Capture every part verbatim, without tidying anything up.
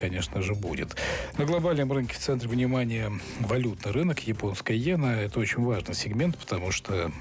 конечно же, будет. На глобальном рынке в центре внимания валютный рынок, японская иена. Это очень важный сегмент, потому что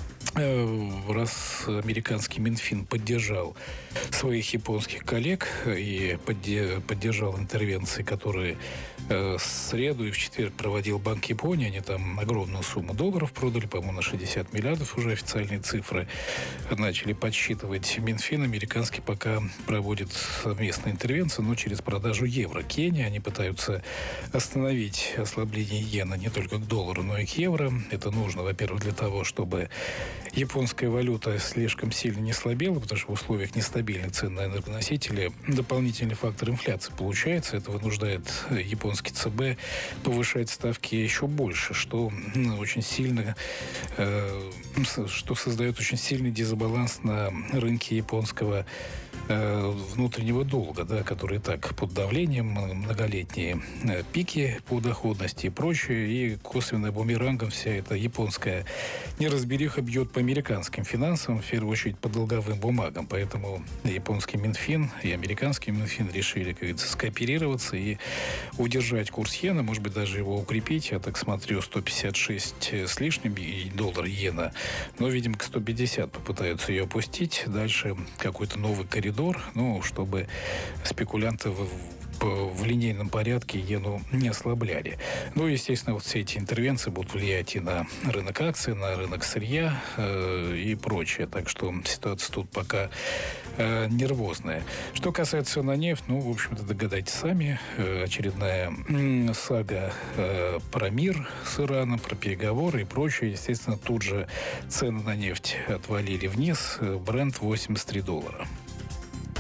раз американский Минфин поддержал своих японских коллег и поддержал интервенции, которые в среду и в четверг проводил Банк Японии, они там огромную сумму долларов продали, по-моему, на шестьдесят миллиардов уже официальные цифры начали подсчитывать. Минфин американский пока проводит совместные интервенции, но через продажу евро. Кения, они пытаются остановить ослабление иены не только к доллару, но и к евро. Это нужно, во-первых, для того, чтобы японская валюта слишком сильно не слабела, потому что в условиях нестабильных цен на энергоносители дополнительный фактор инфляции получается. Это вынуждает японский ЦБ повышать ставки еще больше, что ну, очень сильно, э, что создает очень сильный дисбаланс на рынке японского э, внутреннего долга, да, который и так под давлением, многолетние э, пики по доходности и прочее, и косвенно бумерангом вся эта японская неразбериха бьет по американским финансам, в первую очередь по долговым бумагам. Поэтому японский Минфин и американский Минфин решили, как говорится, скооперироваться и удержать курс иены, может быть, даже его укрепить. Я так смотрю, сто пятьдесят шесть с лишним доллар иена. Но, видимо, к сто пятьдесят попытаются ее опустить. Дальше какой-то новый коридор, ну, чтобы спекулянты в в линейном порядке иену не ослабляли. Ну, естественно, вот все эти интервенции будут влиять и на рынок акций, на рынок сырья э, и прочее. Так что ситуация тут пока э, нервозная. Что касается цен на нефть, ну, в общем-то, догадайтесь сами. Э, очередная э, сага э, про мир с Ираном, про переговоры и прочее. Естественно, тут же цены на нефть отвалили вниз. Брент восемьдесят три доллара.